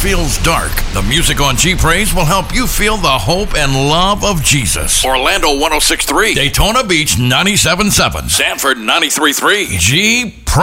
feels dark, the music on G Praise will help you feel the hope and love of Jesus. Orlando 106.3, Daytona Beach 97.7, Sanford 93.3, G Praise.